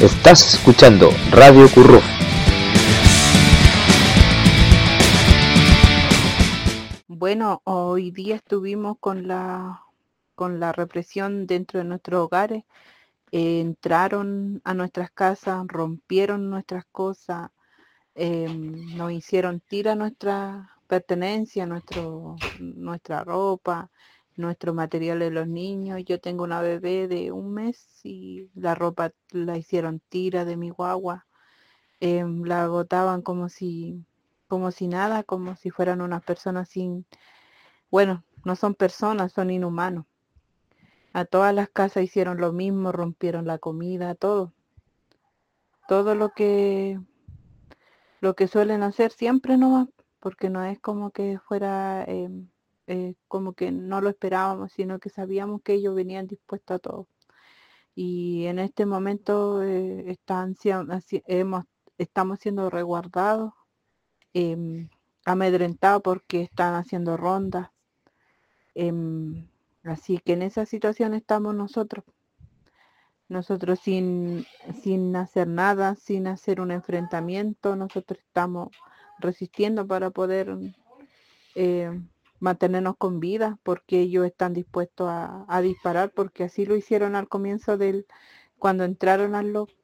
Estás escuchando Radio Curruf. Bueno, hoy día estuvimos con la represión dentro de nuestros hogares. Entraron a nuestras casas, rompieron nuestras cosas, nos hicieron tirar nuestra pertenencia, nuestra ropa, nuestro material de los niños. Yo tengo una bebé de 1 mes y la ropa la hicieron tira de mi guagua. La botaban como si nada, como si fueran unas personas sin, bueno, no son personas, son inhumanos. A todas las casas hicieron lo mismo, rompieron la comida, todo lo que suelen hacer siempre nomás, porque no es como que fuera, como que no lo esperábamos, sino que sabíamos que ellos venían dispuestos a todo. Y en este momento estamos siendo resguardados, eh, amedrentados porque están haciendo rondas. Así que en esa situación estamos nosotros sin hacer nada, sin hacer un enfrentamiento. Nosotros estamos resistiendo para poder eh, mantenernos con vida, porque ellos están dispuestos a disparar, porque así lo hicieron al comienzo cuando entraron al LOC.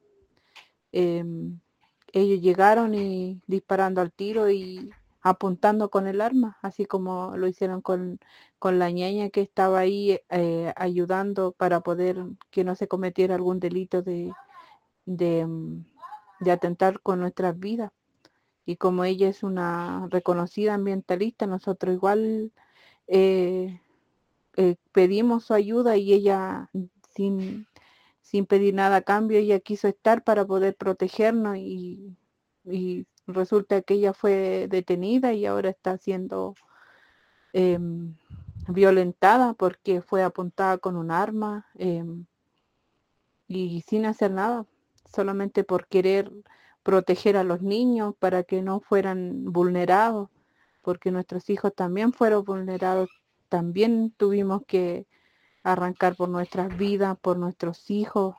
Ellos llegaron y disparando al tiro y apuntando con el arma, así como lo hicieron con la ñaña que estaba ahí, ayudando para poder que no se cometiera algún delito de, mm, de atentar con nuestras vidas. Y como ella es una reconocida ambientalista, nosotros igual eh, pedimos su ayuda, y ella sin pedir nada a cambio, ella quiso estar para poder protegernos, y resulta que ella fue detenida y ahora está siendo eh, violentada porque fue apuntada con un arma, y sin hacer nada, solamente por querer proteger a los niños para que no fueran vulnerados, porque nuestros hijos también fueron vulnerados. También tuvimos que arrancar por nuestras vidas, por nuestros hijos.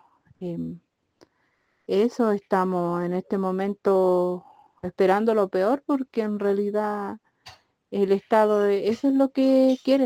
Eso estamos en este momento esperando lo peor, porque en realidad eso es lo que quiere,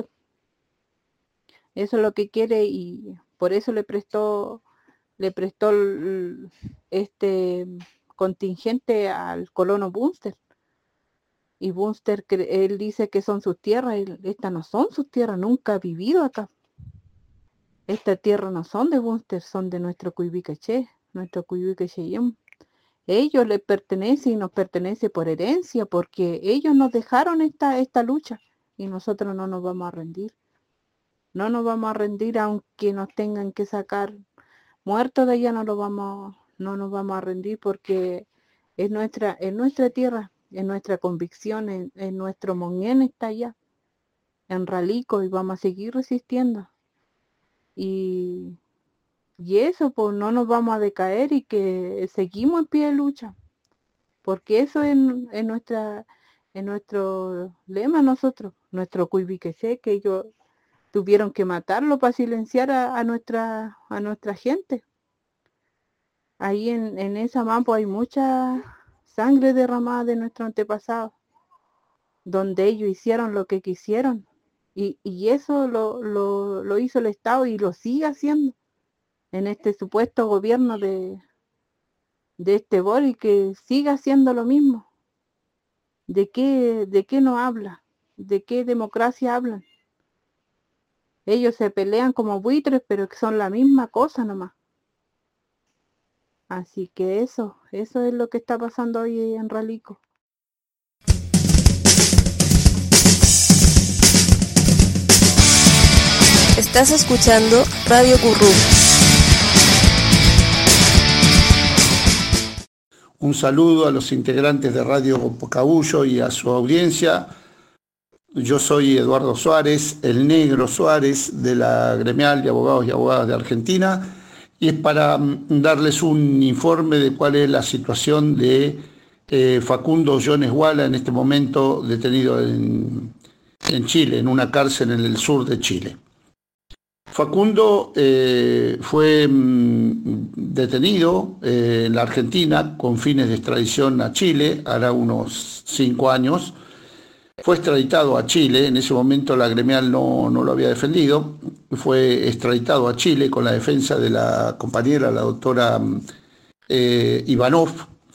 y por eso le prestó este contingente al colono Bunster. Y Bunster, él dice que son sus tierras. Estas no son sus tierras, nunca ha vivido acá. Esta tierra no son de Bunster, son de nuestro Cuivicaché, nuestro Cuivicaché. Ellos les pertenece y nos pertenece por herencia, porque ellos nos dejaron esta lucha, y nosotros no nos vamos a rendir. No nos vamos a rendir aunque nos tengan que sacar muertos de allá. No nos vamos a rendir, porque es nuestra tierra, es nuestra convicción, es nuestro Monguén está allá, en Ralico, y vamos a seguir resistiendo. Y, y eso, pues no nos vamos a decaer, y que seguimos en pie de lucha, porque eso es nuestro lema nosotros, nuestro cuiviqueché, que ellos tuvieron que matarlo para silenciar a nuestra gente. Ahí en esa mampo hay mucha sangre derramada de nuestros antepasados, donde ellos hicieron lo que quisieron. Y eso lo hizo el Estado, y lo sigue haciendo en este supuesto gobierno de este Boric, que sigue haciendo lo mismo. ¿De qué no habla? ¿De qué democracia hablan? Ellos se pelean como buitres, pero que son la misma cosa nomás. Así que eso es lo que está pasando hoy en Ralico. Estás escuchando Radio Curruf. Un saludo a los integrantes de Radio Cabullo y a su audiencia. Yo soy Eduardo Suárez, el Negro Suárez, de la Gremial de Abogados y Abogadas de Argentina, y es para darles un informe de cuál es la situación de Facundo Jones Wala, en este momento detenido en Chile, en una cárcel en el sur de Chile. Facundo fue detenido en la Argentina con fines de extradición a Chile, hará unos 5 años. Fue extraditado a Chile, en ese momento la gremial no lo había defendido, fue extraditado a Chile con la defensa de la compañera, la doctora Ivanov.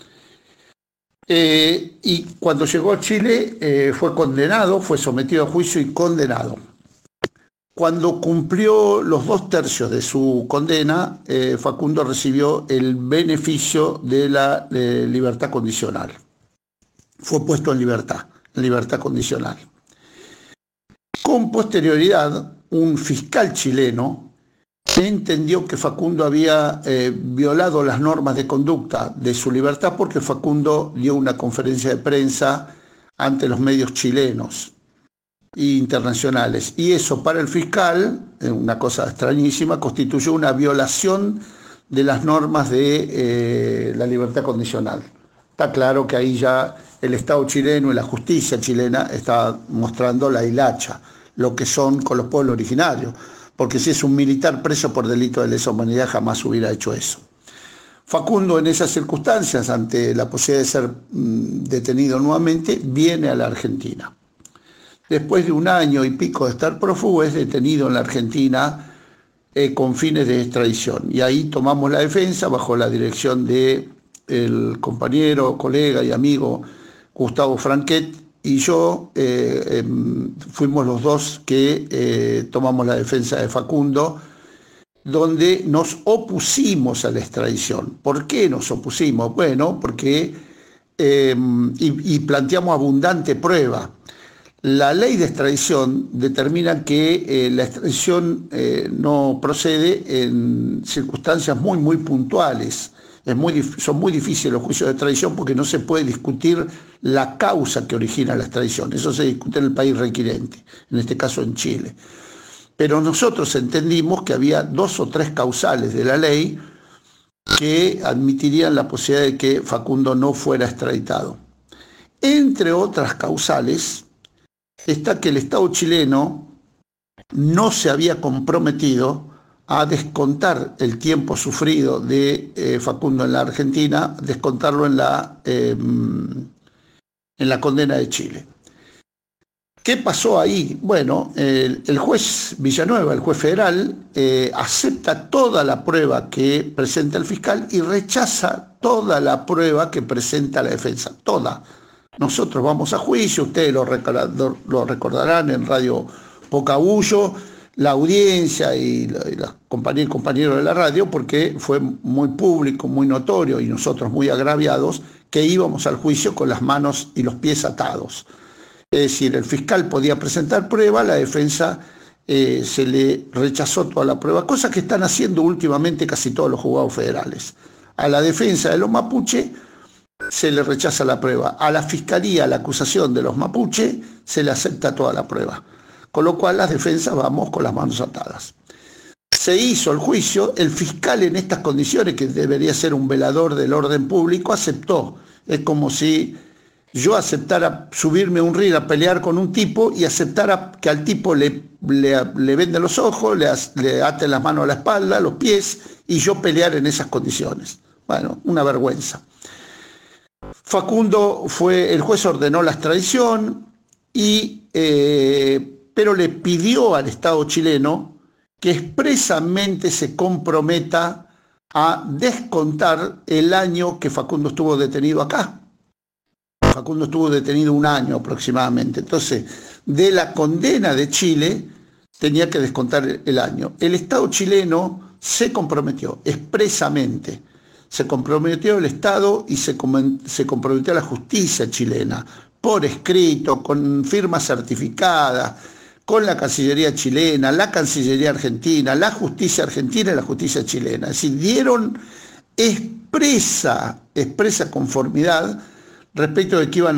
Y cuando llegó a Chile fue condenado, fue sometido a juicio y condenado. Cuando cumplió los 2/3 de su condena, Facundo recibió el beneficio de la libertad condicional. Fue puesto en libertad condicional. Con posterioridad, un fiscal chileno entendió que Facundo había violado las normas de conducta de su libertad porque Facundo dio una conferencia de prensa ante los medios chilenos e internacionales. Y eso para el fiscal, una cosa extrañísima, constituyó una violación de las normas de la libertad condicional. Está claro que ahí ya el Estado chileno y la justicia chilena está mostrando la hilacha, lo que son con los pueblos originarios, porque si es un militar preso por delito de lesa humanidad jamás hubiera hecho eso. Facundo en esas circunstancias, ante la posibilidad de ser detenido nuevamente, viene a la Argentina. Después de 1 año y pico de estar prófugo, es detenido en la Argentina con fines de extradición. Y ahí tomamos la defensa bajo la dirección de el compañero, colega y amigo Gustavo Franquet, y yo fuimos los dos que tomamos la defensa de Facundo, donde nos opusimos a la extradición. ¿Por qué nos opusimos? Bueno, porque y planteamos abundante prueba. La ley de extradición determina que la extradición no procede en circunstancias muy puntuales. Son muy difíciles los juicios de extradición porque no se puede discutir la causa que origina la extradición. Eso se discute en el país requirente, en este caso en Chile. Pero nosotros entendimos que había 2 o 3 causales de la ley que admitirían la posibilidad de que Facundo no fuera extraditado. Entre otras causales está que el Estado chileno no se había comprometido a descontar el tiempo sufrido de Facundo en la Argentina, descontarlo en la condena de Chile. ¿Qué pasó ahí? Bueno, el juez Villanueva, el juez federal, acepta toda la prueba que presenta el fiscal y rechaza toda la prueba que presenta la defensa, toda. Nosotros vamos a juicio, ustedes lo recordarán en Radio Pocabullo, la audiencia y los compañeros de la radio, porque fue muy público, muy notorio y nosotros muy agraviados, que íbamos al juicio con las manos y los pies atados. Es decir, el fiscal podía presentar prueba, la defensa se le rechazó toda la prueba, cosa que están haciendo últimamente casi todos los juzgados federales. A la defensa de los mapuche se le rechaza la prueba, a la fiscalía, a la acusación de los mapuche, se le acepta toda la prueba. Con lo cual las defensas vamos con las manos atadas. Se hizo el juicio, el fiscal en estas condiciones, que debería ser un velador del orden público, aceptó. Es como si yo aceptara subirme a un ring a pelear con un tipo y aceptara que al tipo le venden los ojos, le aten las manos a la espalda, los pies, y yo pelear en esas condiciones. Bueno, una vergüenza. Facundo el juez ordenó la extradición pero le pidió al Estado chileno que expresamente se comprometa a descontar el año que Facundo estuvo detenido acá. Facundo estuvo detenido 1 año aproximadamente. Entonces, de la condena de Chile tenía que descontar el año. El Estado chileno se comprometió expresamente. Se comprometió el Estado y se comprometió la justicia chilena, por escrito, con firmas certificadas, con la Cancillería chilena, la Cancillería argentina, la justicia argentina y la justicia chilena. Es decir, dieron expresa conformidad respecto de que iban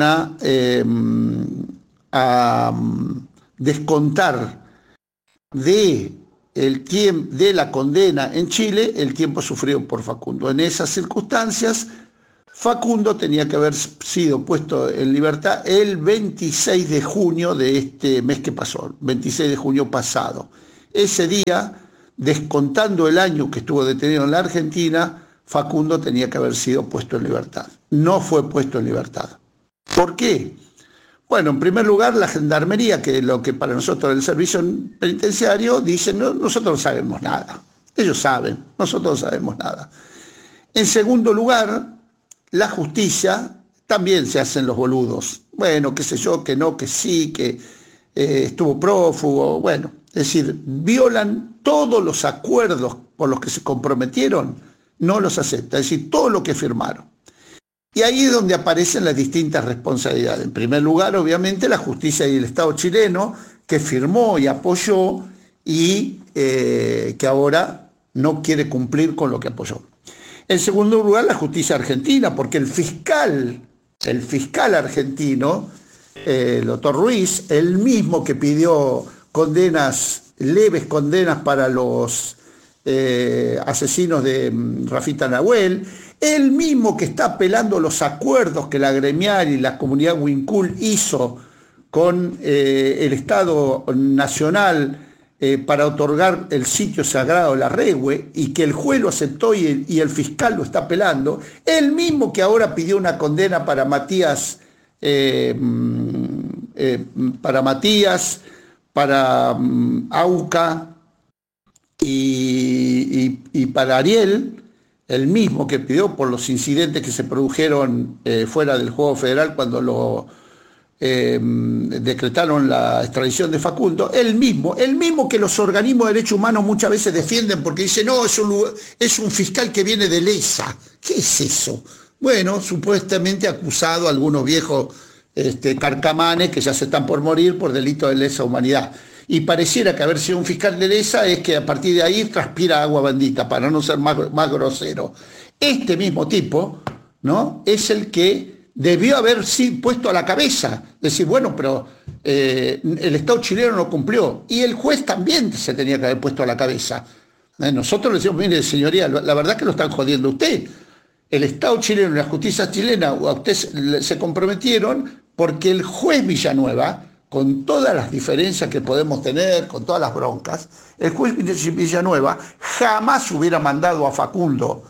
a descontar de la condena en Chile el tiempo sufrido por Facundo. En esas circunstancias, Facundo tenía que haber sido puesto en libertad el 26 de junio de este mes que pasó, 26 de junio pasado. Ese día descontando el año que estuvo detenido en la Argentina, Facundo tenía que haber sido puesto en libertad. No fue puesto en libertad. ¿Por qué? Bueno, en primer lugar, la Gendarmería, que lo que para nosotros el servicio penitenciario, dice, no, nosotros no sabemos nada. Ellos saben, nosotros no sabemos nada. En segundo lugar, la justicia también se hacen los boludos. Bueno, qué sé yo, que no, que sí, que estuvo prófugo. Bueno, es decir, violan todos los acuerdos por los que se comprometieron, no los acepta. Es decir, todo lo que firmaron. Y ahí es donde aparecen las distintas responsabilidades. En primer lugar, obviamente, la justicia y el Estado chileno, que firmó y apoyó y que ahora no quiere cumplir con lo que apoyó. En segundo lugar, la justicia argentina, porque el fiscal argentino, el doctor Ruiz, el mismo que pidió leves condenas para los asesinos de Rafita Nahuel, el mismo que está apelando los acuerdos que la gremial y la comunidad Huincul hizo con el Estado Nacional para otorgar el sitio sagrado La Rehue, y que el juez lo aceptó y el fiscal lo está apelando, el mismo que ahora pidió una condena para Matías, para Auca y para Ariel, el mismo que pidió por los incidentes que se produjeron fuera del Juego Federal cuando lo decretaron la extradición de Facundo, el mismo que los organismos de derechos humanos muchas veces defienden porque dicen, no, es un fiscal que viene de lesa. ¿Qué es eso? Bueno, supuestamente acusado a algunos viejos carcamanes que ya se están por morir por delito de lesa humanidad. Y pareciera que haber sido un fiscal de lesa es que a partir de ahí transpira agua bendita, para no ser más grosero. Este mismo tipo, ¿no?, es el que debió haber puesto a la cabeza, decir, bueno, pero el Estado chileno no cumplió, y el juez también se tenía que haber puesto a la cabeza. Nosotros le decimos, mire, señoría, la verdad que lo están jodiendo a usted. El Estado chileno y la justicia chilena a usted se comprometieron porque el juez Villanueva, con todas las diferencias que podemos tener, con todas las broncas, el juez Villanueva jamás hubiera mandado a Facundo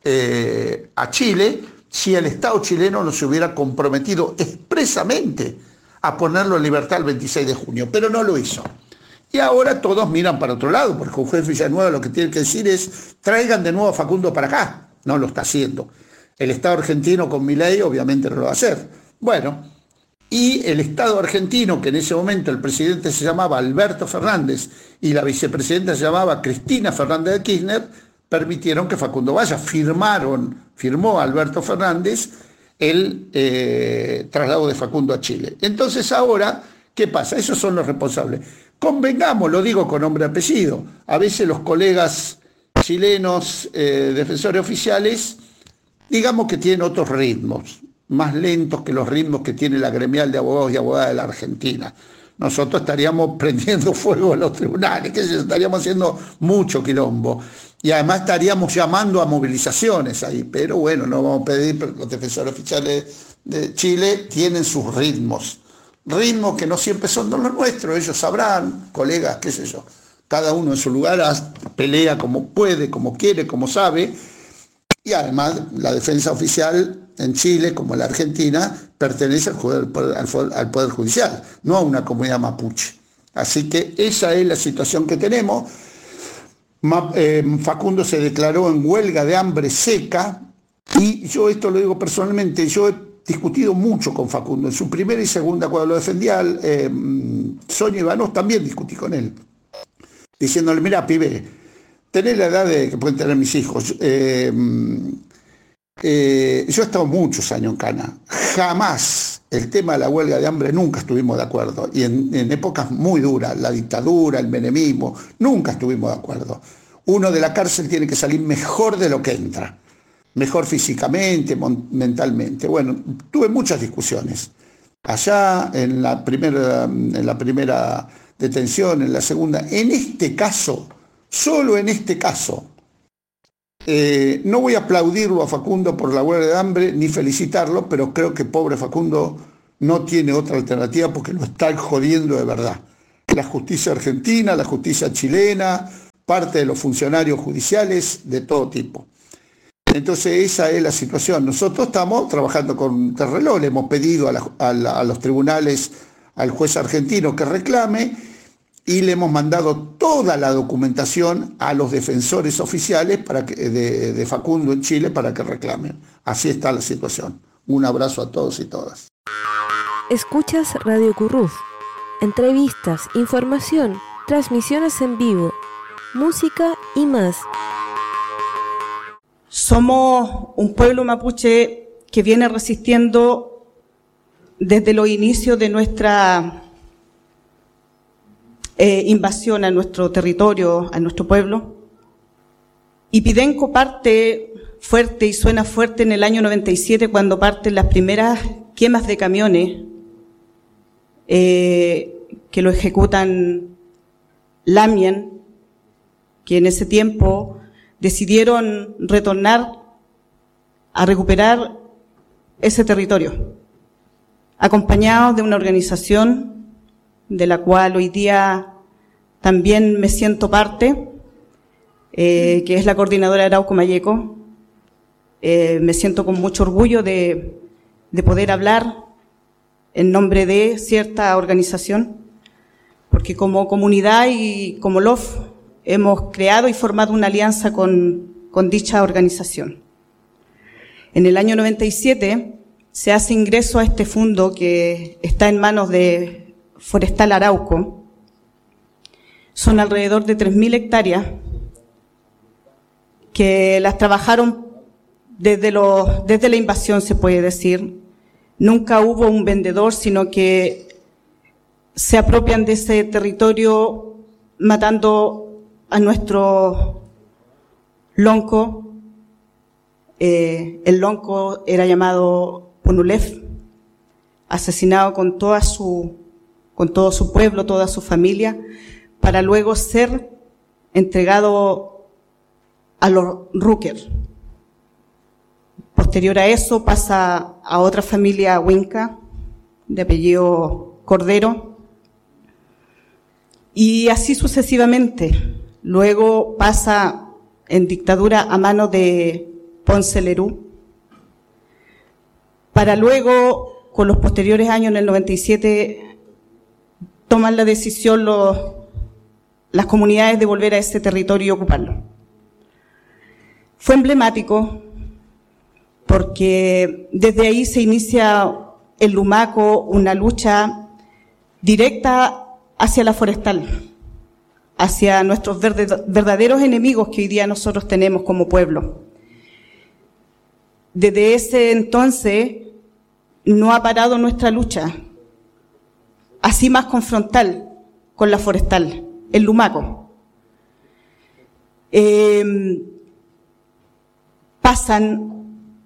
a Chile si el Estado chileno no se hubiera comprometido expresamente a ponerlo en libertad el 26 de junio, pero no lo hizo. Y ahora todos miran para otro lado, porque el juez Villanueva lo que tiene que decir es, traigan de nuevo a Facundo para acá. No lo está haciendo. El Estado argentino con Milei obviamente no lo va a hacer. Bueno, y el Estado argentino, que en ese momento el presidente se llamaba Alberto Fernández y la vicepresidenta se llamaba Cristina Fernández de Kirchner, permitieron que Facundo vaya. Firmó Alberto Fernández el traslado de Facundo a Chile. Entonces ahora, ¿qué pasa? Esos son los responsables. Convengamos, lo digo con nombre y apellido, a veces los colegas chilenos defensores oficiales, digamos que tienen otros ritmos, más lentos que los ritmos que tiene la gremial de abogados y abogadas de la Argentina. Nosotros estaríamos prendiendo fuego a los tribunales, estaríamos haciendo mucho quilombo. Y además estaríamos llamando a movilizaciones ahí. Pero bueno, no vamos a pedir, pero los defensores oficiales de Chile tienen sus ritmos. Ritmos que no siempre son los nuestros, ellos sabrán, colegas, qué sé yo. Cada uno en su lugar pelea como puede, como quiere, como sabe. Y además la defensa oficial en Chile, como en la Argentina, pertenece al Poder Judicial, no a una comunidad mapuche. Así que esa es la situación que tenemos. Facundo se declaró en huelga de hambre seca, y yo esto lo digo personalmente, yo he discutido mucho con Facundo. En su primera y segunda, cuando lo defendía Sonia Ivanov, también discutí con él, diciéndole, mira, pibe, tenés la edad de que pueden tener mis hijos. Yo he estado muchos años en Cana. Jamás el tema de la huelga de hambre, nunca estuvimos de acuerdo. Y en épocas muy duras, la dictadura, el menemismo, nunca estuvimos de acuerdo. Uno de la cárcel tiene que salir mejor de lo que entra. Mejor físicamente, mentalmente. Bueno, tuve muchas discusiones. Allá en la primera detención, en la segunda. En este caso, solo en este caso, no voy a aplaudirlo a Facundo por la huelga de hambre ni felicitarlo, pero creo que pobre Facundo no tiene otra alternativa porque lo están jodiendo de verdad. La justicia argentina, la justicia chilena, parte de los funcionarios judiciales de todo tipo. Entonces esa es la situación. Nosotros estamos trabajando con Terreló, le hemos pedido a los tribunales, al juez argentino que reclame, y le hemos mandado toda la documentación a los defensores oficiales de Facundo en Chile para que reclamen. Así está la situación. Un abrazo a todos y todas. Escuchas Radio Curruf. Entrevistas, información, transmisiones en vivo, música y más. Somos un pueblo mapuche que viene resistiendo desde los inicios de nuestra invasión a nuestro territorio, a nuestro pueblo. Y Pidenco parte fuerte y suena fuerte en el año 97, cuando parten las primeras quemas de camiones que lo ejecutan Lamien, que en ese tiempo decidieron retornar a recuperar ese territorio, acompañados de una organización de la cual hoy día también me siento parte, que es la Coordinadora Arauco Mayeco. Me siento con mucho orgullo de poder hablar en nombre de cierta organización, porque como comunidad y como LOF hemos creado y formado una alianza con dicha organización. En el año 97 se hace ingreso a este fondo que está en manos de Forestal Arauco. Son alrededor de 3.000 hectáreas que las trabajaron desde la invasión, se puede decir. Nunca hubo un vendedor, sino que se apropian de ese territorio matando a nuestro lonco. El lonco era llamado Ponulef, asesinado con todo su pueblo, toda su familia, para luego ser entregado a los Rucker. Posterior a eso pasa a otra familia Huinca, de apellido Cordero, y así sucesivamente. Luego pasa en dictadura a mano de Ponce Lerú, para luego, con los posteriores años, en el 97, toman la decisión las comunidades de volver a ese territorio y ocuparlo. Fue emblemático porque desde ahí se inicia el Lumaco, una lucha directa hacia la forestal, hacia nuestros verdaderos enemigos que hoy día nosotros tenemos como pueblo. Desde ese entonces no ha parado nuestra lucha, así más confrontal con la forestal, el Lumaco. Pasan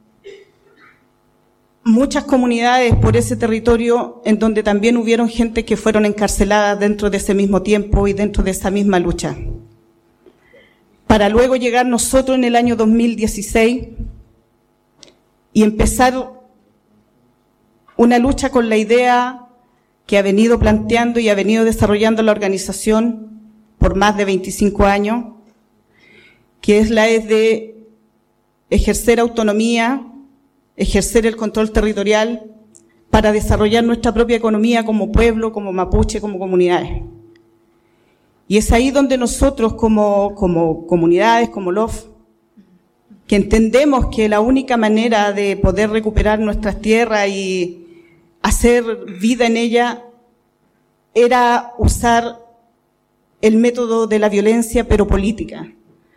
muchas comunidades por ese territorio en donde también hubieron gente que fueron encarceladas dentro de ese mismo tiempo y dentro de esa misma lucha. Para luego llegar nosotros en el año 2016 y empezar una lucha con la idea que ha venido planteando y ha venido desarrollando la organización por más de 25 años, que es la de ejercer autonomía, ejercer el control territorial para desarrollar nuestra propia economía como pueblo, como mapuche, como comunidades. Y es ahí donde nosotros como comunidades, como LOF, que entendemos que la única manera de poder recuperar nuestras tierras y hacer vida en ella era usar el método de la violencia, pero política.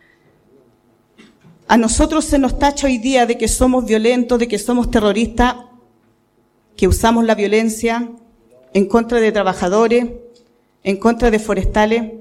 A nosotros se nos tacha hoy día de que somos violentos, de que somos terroristas, que usamos la violencia en contra de trabajadores, en contra de forestales,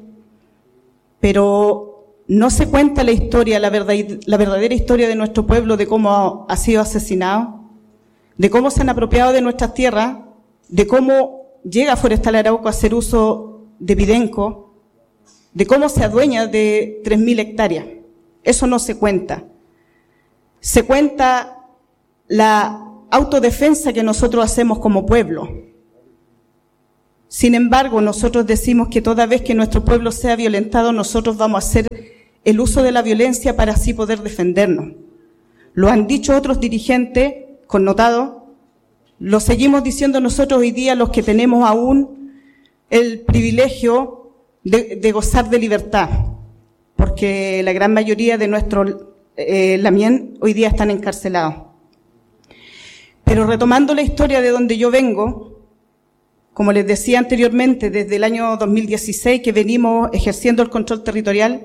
pero no se cuenta la historia, la verdadera historia de nuestro pueblo, de cómo ha sido asesinado, de cómo se han apropiado de nuestras tierras, de cómo llega Forestal Arauco a hacer uso de Pidenco, de cómo se adueña de 3.000 hectáreas. Eso no se cuenta. Se cuenta la autodefensa que nosotros hacemos como pueblo. Sin embargo, nosotros decimos que toda vez que nuestro pueblo sea violentado, nosotros vamos a hacer el uso de la violencia para así poder defendernos. Lo han dicho otros dirigentes connotados, lo seguimos diciendo nosotros hoy día, los que tenemos aún el privilegio de gozar de libertad, porque la gran mayoría de nuestros lamien hoy día están encarcelados. Pero retomando la historia de donde yo vengo, como les decía anteriormente, desde el año 2016 que venimos ejerciendo el control territorial,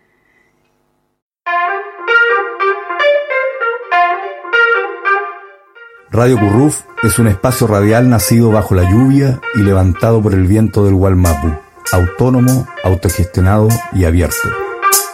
Radio Curruf es un espacio radial nacido bajo la lluvia y levantado por el viento del Gualmapu, autónomo, autogestionado y abierto.